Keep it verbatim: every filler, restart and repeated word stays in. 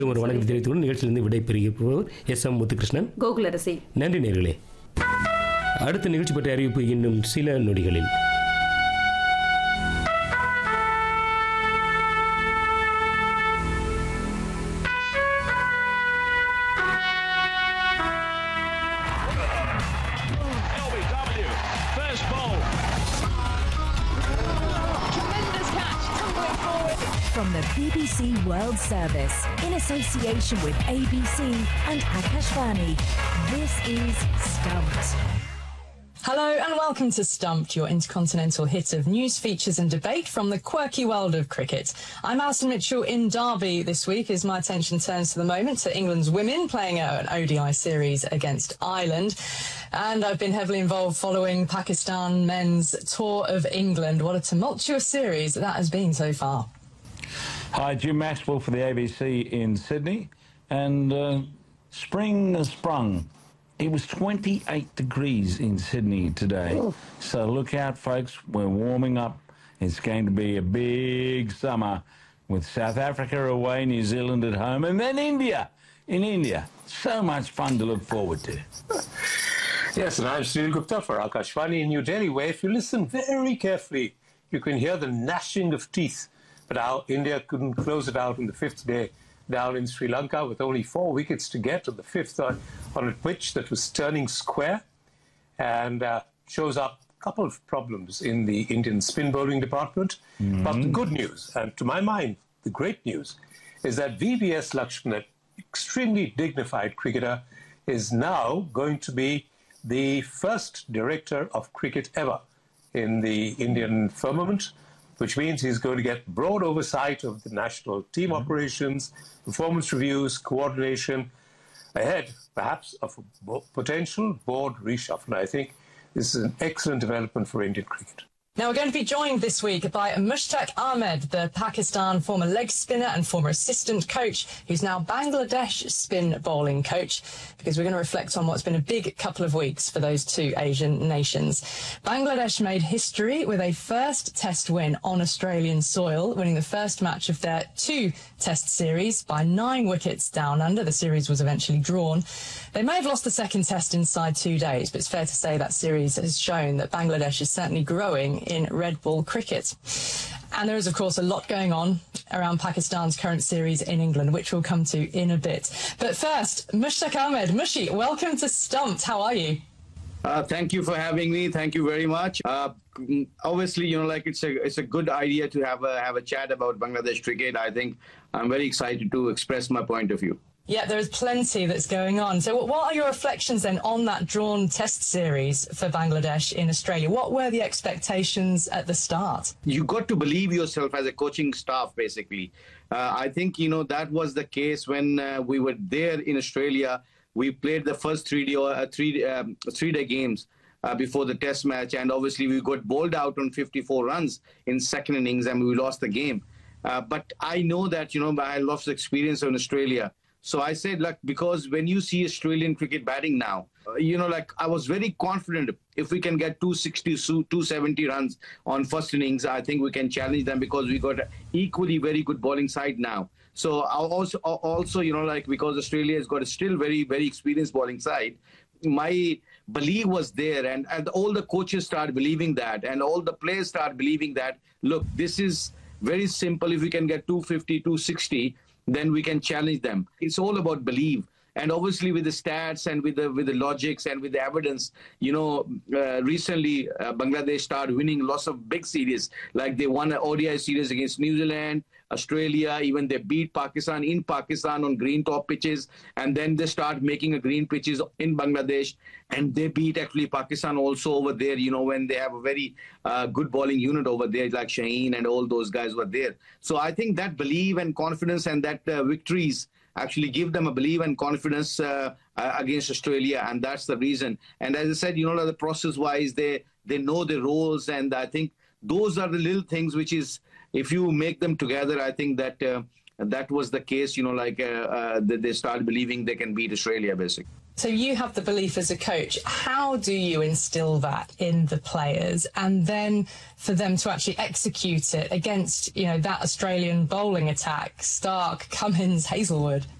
ஒரு வணக்கத்தை தெரிவித்துக் நிகழ்ச்சியிலிருந்து விடைபெறுகிறோம். S M Muthukrishnan, Gokularasi. நன்றி நேயர்களே. அடுத்த நிகழ்ச்சி பற்றிய அறிவிப்பு இன்னும் சில நொடிகளில். From the B B C World Service, in association with A B C and Akashvani, this is Stumped. Hello and welcome to Stumped, your intercontinental hit of news, features and debate from the quirky world of cricket. I'm Alison Mitchell in Derby this week as my attention turns to the moment to England's women playing an O D I series against Ireland. And I've been heavily involved following Pakistan men's tour of England. What a tumultuous series that has been so far. Hi, Jim Maxwell for the A B C in Sydney. And uh, spring has sprung. It was twenty-eight degrees in Sydney today. Ooh. So look out, folks. We're warming up. It's going to be a big summer with South Africa away, New Zealand at home, and then India. In India. So much fun to look forward to. Yes, and I'm Sunil Gupta for Akashvani in New Delhi, where if you listen very carefully, you can hear the gnashing of teeth. But how India couldn't close it out on the fifth day down in Sri Lanka with only four wickets to get on the fifth on, on a pitch that was turning square, and uh, shows up a couple of problems in the Indian spin bowling department. Mm-hmm. But the good news, and to my mind, the great news, is that V V S Lakshman, an extremely dignified cricketer, is now going to be the first director of cricket ever in the Indian firmament, which means he's going to get broad oversight of the national team mm-hmm. operations, performance reviews, coordination, ahead, perhaps, of a potential board reshuffle. I think this is an excellent development for Indian cricket. Now we're going to be joined this week by Mushtaq Ahmed, the Pakistan former leg spinner and former assistant coach, who's now Bangladesh spin bowling coach, because we're going to reflect on what's been a big couple of weeks for those two Asian nations. Bangladesh made history with a first test win on Australian soil, winning the first match of their two test series by nine wickets down under. The series was eventually drawn. They may have lost the second test inside two days, but it's fair to say that series has shown that Bangladesh is certainly growing in red ball cricket. And there is, of course, a lot going on around Pakistan's current series in England, which we'll come to in a bit. But first, Mushtaq Ahmed. Mushi, welcome to Stumped. How are you? Uh, thank you for having me. Thank you very much. Uh, obviously, you know, like it's a it's a good idea to have a have a chat about Bangladesh cricket. I think I'm very excited to express my point of view. Yeah, there is plenty that's going on. So what are your reflections then on that drawn test series for Bangladesh in Australia? What were the expectations at the start? You got to believe yourself as a coaching staff, basically. Uh, I think, you know, that was the case when uh, we were there in Australia. We played the first three day, uh, three, um, three day games uh, before the test match. And obviously we got bowled out on fifty-four runs in second innings and we lost the game. Uh, but I know that, you know, I lost experience in Australia. So I said, like, because when you see Australian cricket batting now, uh, you know, like I was very confident if we can get two sixty, two seventy runs on first innings, I think we can challenge them because we got equally very good bowling side now. So I also, also, you know, like because Australia has got a still very, very experienced bowling side, my belief was there and, and all the coaches start believing that and all the players start believing that, look, this is very simple. If we can get two fifty, two sixty, then we can challenge them. It's all about belief. And obviously with the stats and with the with the logics and with the evidence, you know, uh, recently uh, Bangladesh started winning lots of big series. Like they won an O D I series against New Zealand, Australia, even they beat Pakistan in Pakistan on green top pitches. And then they start making a green pitches in Bangladesh. And they beat actually Pakistan also over there, you know, when they have a very uh, good bowling unit over there, like Shaheen and all those guys were there. So I think that belief and confidence and that uh, victories actually give them a belief and confidence uh, uh, against Australia. And that's the reason. And as I said, you know, the process-wise, they, they know the roles. And I think those are the little things which is, if you make them together, I think that uh, that was the case, you know, like uh, uh, they start believing they can beat Australia, basically. So you have the belief as a coach. How do you instill that in the players, and then for them to actually execute it against, you know, that Australian bowling attack, Stark, Cummins, Hazelwood?